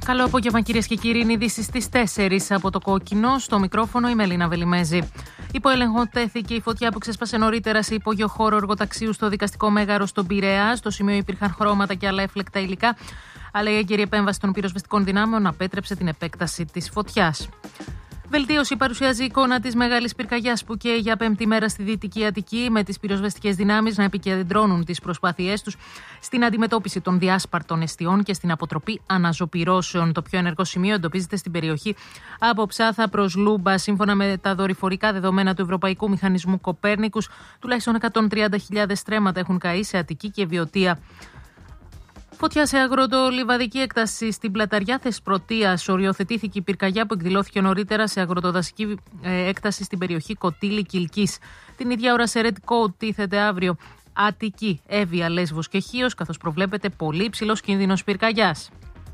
Καλό απόγευμα, κυρίες και κύριοι. Είναι ειδήσεις στις 4 από το Κόκκινο. Στο μικρόφωνο η Μελίνα Βελιμέζη. Υπό έλεγχο τέθηκε η φωτιά που ξέσπασε νωρίτερα σε υπόγειο χώρο εργοταξίου στο δικαστικό μέγαρο στον Πειραιά. Στο σημείο υπήρχαν χρώματα και άλλα έφλεκτα υλικά, αλλά η έγκαιρη επέμβαση των πυροσβεστικών δυνάμεων απέτρεψε την επέκταση της φωτιάς. Βελτίωση παρουσιάζει η εικόνα της μεγάλης πυρκαγιάς που καίει για πέμπτη μέρα στη Δυτική Αττική, με τις πυροσβεστικές δυνάμεις να επικεντρώνουν τις προσπάθειές τους στην αντιμετώπιση των διάσπαρτων εστιών και στην αποτροπή αναζωπυρώσεων. Το πιο ενεργό σημείο εντοπίζεται στην περιοχή από Ψάθα προς Λούμπα. Σύμφωνα με τα δορυφορικά δεδομένα του Ευρωπαϊκού Μηχανισμού Κοπέρνικους, τουλάχιστον 130.000 στρέμματα έχουν καεί σε Αττική και Βιωτία. Φωτιά σε αγροτολιβαδική έκταση στην πλαταριά Θεσπρωτείας. Οριοθετήθηκε η πυρκαγιά που εκδηλώθηκε νωρίτερα σε αγροτοδασική έκταση στην περιοχή Κωτήλη Κιλκής. Την ίδια ώρα σε Ρετικό τίθεται αύριο Αττική, Εύβοια, Λέσβος και Χίος, καθώς προβλέπεται πολύ υψηλός κίνδυνος πυρκαγιάς.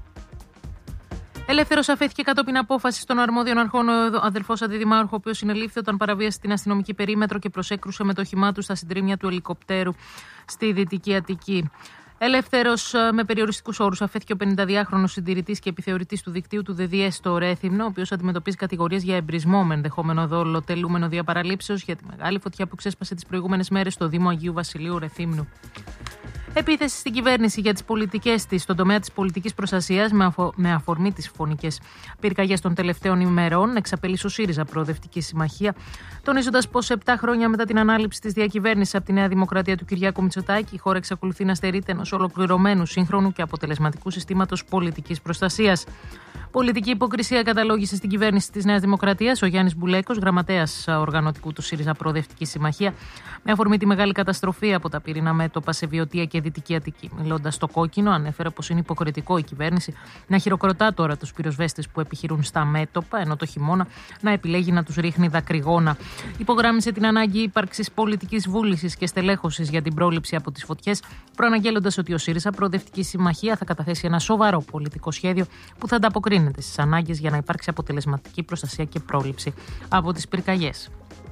Ελεύθερος αφέθηκε κατόπιν απόφαση των αρμόδιων αρχών ο αδελφός αντιδημάρχου, ο οποίος συνελήφθη όταν παραβίασε την αστυνομική περίμετρο και προσέκρουσε με το όχημά του στα συντρίμμια του ελικοπτέρου στη Δυτική Αττική. Ελεύθερος με περιοριστικούς όρους αφέθηκε ο 52χρονος συντηρητής και επιθεωρητής του δικτύου του ΔΔΕ στο Ρέθυμνο, ο οποίος αντιμετωπίζει κατηγορίες για εμπρισμό με ενδεχόμενο δόλο τελούμενο διαπαραλήψεως για τη μεγάλη φωτιά που ξέσπασε τις προηγούμενες μέρες στο Δήμο Αγίου Βασιλείου Ρεθύμνου. Επίθεση στην κυβέρνηση για τις πολιτικές της στον τομέα της πολιτικής προστασίας με αφορμή τις φωνικές πυρκαγιές των τελευταίων ημερών, εξαπέλυσε ο ΣΥΡΙΖΑ Προοδευτική Συμμαχία, τονίζοντας πως 7 χρόνια μετά την ανάληψη της διακυβέρνησης από τη Νέα Δημοκρατία του Κυριάκου Μητσοτάκη, η χώρα εξακολουθεί να στερείται ενός ολοκληρωμένου, σύγχρονου και αποτελεσματικού συστήματος πολιτικής προστασίας. Πολιτική υποκρισία καταλόγησε στην κυβέρνηση της Νέας Δημοκρατίας ο Γιάννης Μπουλέκος, γραμματέας οργανωτικού του ΣΥΡΙΖΑ Προοδευτική Συμμαχία, με αφορμή τη μεγάλη καταστροφή από τα πυρηνά μέτωπα σε Βιωτία και Δυτική Αττική. Μιλώντας στο Κόκκινο, ανέφερε πως είναι υποκριτικό η κυβέρνηση να χειροκροτά τώρα τους πυροσβέστες που επιχειρούν στα μέτωπα, ενώ το χειμώνα να επιλέγει να τους ρίχνει δακρυγόνα. Υπογράμμισε την ανάγκη ύπαρξης πολιτικής βούλησης και στελέχωσης για την πρόληψη από τις φωτιές, προαναγγέλλοντας ότι ο ΣΥΡΙΖΑ Προοδευτική Συμμαχία θα καταθέσει ένα σοβαρό πολιτικό σχέδιο που θα ανταποκρίνεται στις ανάγκες για να υπάρξει αποτελεσματική προστασία και πρόληψη από τις πυρκαγιές.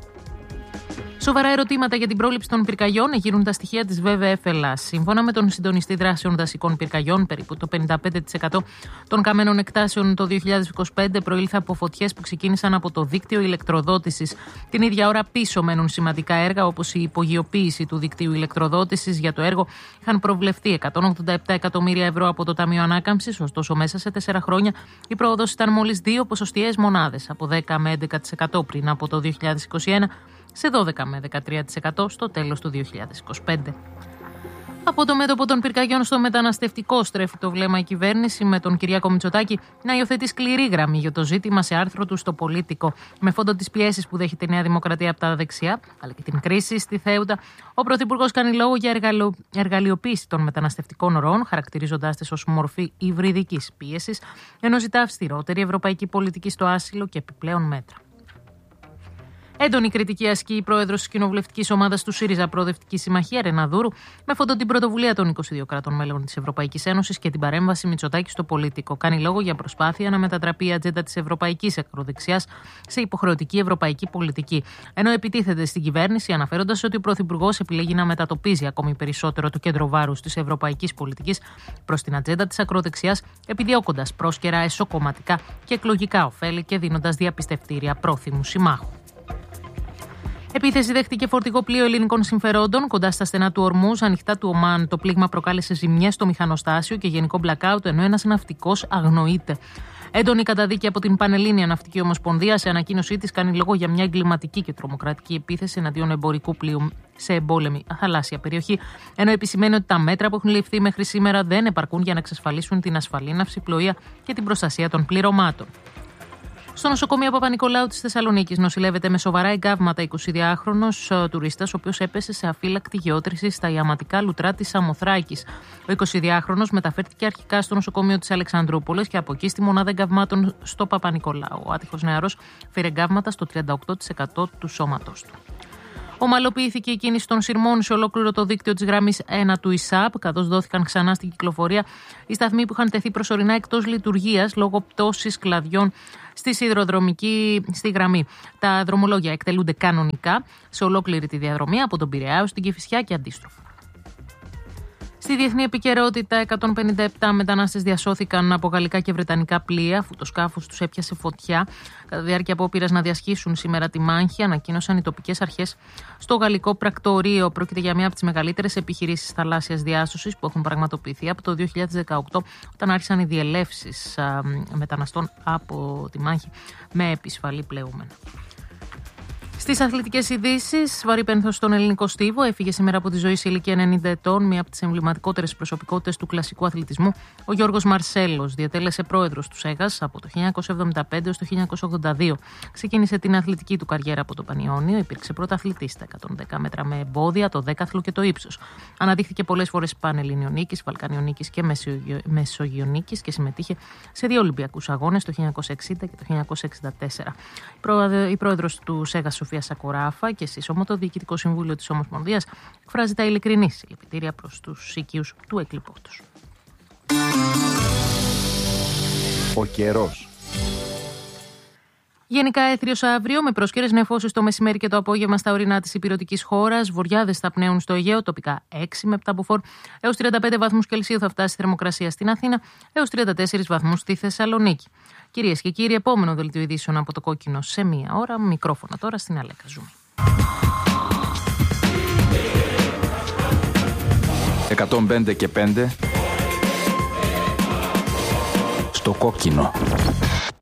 Σοβαρά ερωτήματα για την πρόληψη των πυρκαγιών εγείρουν τα στοιχεία της WWF Ελλάς. Σύμφωνα με τον συντονιστή δράσεων δασικών πυρκαγιών, περίπου το 55% των καμένων εκτάσεων το 2025 προήλθε από φωτιές που ξεκίνησαν από το δίκτυο ηλεκτροδότησης. Την ίδια ώρα πίσω μένουν σημαντικά έργα, όπως η υπογειοποίηση του δικτύου ηλεκτροδότησης. Για το έργο είχαν προβλεφθεί 187 εκατομμύρια ευρώ από το Ταμείο Ανάκαμψης, ωστόσο μέσα σε 4 χρόνια η πρόοδος ήταν μόλις 2 ποσοστιαίες μονάδες, από 10 με 11% πριν από το 2021. Σε 12 με 13% στο τέλος του 2025. Από το μέτωπο των πυρκαγιών στο μεταναστευτικό στρέφει το βλέμμα η κυβέρνηση, με τον Κυριάκο Μητσοτάκη να υιοθετεί σκληρή γραμμή για το ζήτημα σε άρθρο του στο Πολίτικο. Με φόντο τις πιέσεις που δέχεται η Νέα Δημοκρατία από τα δεξιά, αλλά και την κρίση στη Θέουτα, ο Πρωθυπουργός κάνει λόγο για εργαλειοποίηση των μεταναστευτικών ροών, χαρακτηρίζοντάς τις ως μορφή υβριδικής πίεσης, ενώ ζητά αυστηρότερη ευρωπαϊκή πολιτική στο άσυλο και επιπλέον μέτρα. Έντονη κριτική ασκεί η πρόεδρος της κοινοβουλευτικής ομάδας του ΣΥΡΙΖΑ Προοδευτική Συμμαχία, Ρένα Δούρου, με φόντο την πρωτοβουλία των 22 κρατών μέλων της Ευρωπαϊκής Ένωσης και την παρέμβαση Μητσοτάκη στο Πολίτικο. Κάνει λόγο για προσπάθεια να μετατραπεί η ατζέντα της ευρωπαϊκής ακροδεξιάς σε υποχρεωτική ευρωπαϊκή πολιτική. Ενώ επιτίθεται στην κυβέρνηση, αναφέροντας ότι ο Πρωθυπουργός επιλέγει να μετατοπίζει ακόμη περισσότερο το κέντρο βάρους της ευρωπαϊκής πολιτικής προς την ατζέντα της ακροδεξιάς, επιδιώκοντας πρόσκαιρα εσωκομματικά και εκλογικά ωφέλη και δίνοντας διαπιστευτήρια πρόθυμου συμμάχου. Επίθεση δέχτηκε φορτηγό πλοίο ελληνικών συμφερόντων κοντά στα στενά του Ορμούζ, ανοιχτά του Ομάν. Το πλήγμα προκάλεσε ζημιές στο μηχανοστάσιο και γενικό blackout, ενώ ένας ναυτικός αγνοείται. Έντονη καταδίκη από την Πανελλήνια Ναυτική Ομοσπονδία σε ανακοίνωσή της κάνει λόγο για μια εγκληματική και τρομοκρατική επίθεση εναντίον εμπορικού πλοίου σε εμπόλεμη θαλάσσια περιοχή, ενώ επισημαίνει ότι τα μέτρα που έχουν ληφθεί μέχρι σήμερα δεν επαρκούν για να εξασφαλίσουν την ασφαλή ναυσιπλοεία και την προστασία των πληρωμάτων. Στο νοσοκομείο Παπα-Νικολάου της Θεσσαλονίκης νοσηλεύεται με σοβαρά εγκάβματα 22χρονος τουρίστας, ο οποίος έπεσε σε αφύλακτη γεώτρηση στα ιαματικά λουτρά της Σαμοθράκης. Ο 22χρονος μεταφέρθηκε αρχικά στο νοσοκομείο της Αλεξανδρούπολης και από εκεί στη μονάδα εγκαυμάτων στο Παπα-Νικολάου. Ο άτυχος νεαρός φέρε εγκάβματα στο 38% του σώματός του. Ομαλοποιήθηκε η κίνηση των σειρμών σε ολόκληρο το δίκτυο της γραμμής 1 του ΙΣΑΠ, καθώς δόθηκαν ξανά στην κυκλοφορία οι σταθμοί που είχαν τεθεί προσωρινά εκτός λειτουργίας λόγω πτώσης κλαδιών στη γραμμή. Τα δρομολόγια εκτελούνται κανονικά σε ολόκληρη τη διαδρομή από τον Πειραιά ως την Κηφισιά και αντίστροφα. Στη διεθνή επικαιρότητα, 157 μετανάστες διασώθηκαν από γαλλικά και βρετανικά πλοία, αφού το σκάφος τους έπιασε φωτιά. Κατά τη διάρκεια απόπειρας να διασχίσουν σήμερα τη Μάνχη, ανακοίνωσαν οι τοπικές αρχές στο γαλλικό πρακτορείο. Πρόκειται για μία από τις μεγαλύτερες επιχειρήσεις θαλάσσιας διάσωσης που έχουν πραγματοποιηθεί από το 2018, όταν άρχισαν οι διελεύσεις μεταναστών από τη Μάνχη με επισφαλή πλεούμενα. Στις αθλητικές ειδήσεις, βαρύ πένθος στον ελληνικό στίβο. Έφυγε σήμερα από τη ζωή σε ηλικία 90 ετών, μία από τις εμβληματικότερες προσωπικότητες του κλασικού αθλητισμού, ο Γιώργος Μαρσέλος. Διατέλεσε πρόεδρος του ΣΕΓΑΣ από το 1975 έως το 1982. Ξεκίνησε την αθλητική του καριέρα από το Πανιόνιο, υπήρξε πρωταθλητής στα 110 μέτρα με εμπόδια, το δέκαθλο και το ύψος. Αναδείχθηκε πολλές φορές Πανελληνιονίκης, Βαλκανιονίκης και Μεσογειονίκης και συμμετείχε σε 2 Ολυμπιακούς αγώνες το 1960 και το 1964. Η πρόεδρος του ΣΕΓΑΣ, Σοφία Σακοράφα, και σύσσωμο το Διοικητικό Συμβούλιο της Ομοσπονδίας εκφράζει τα ειλικρινή συλληπιτήρια προς τους οικείους του εκλειπώτος. Ο καιρός. Γενικά έθριος αύριο, με πρόσκαιρες νεφώσεις το μεσημέρι και το απόγευμα στα ορεινά της υπηρετικής χώρας. Βοριάδες θα πνέουν στο Αιγαίο, τοπικά 6 με 7 μποφόρ. Έως 35 βαθμούς Κελσίου θα φτάσει η θερμοκρασία στην Αθήνα, έως 34 βαθμούς στη Θεσσαλονίκη. Κυρίες και κύριοι, επόμενο δελτίο ειδήσεων από το Κόκκινο σε 1 ώρα. Μικρόφωνα τώρα στην Αλέκα Ζούμη. 105 και 5 στο Κόκκινο.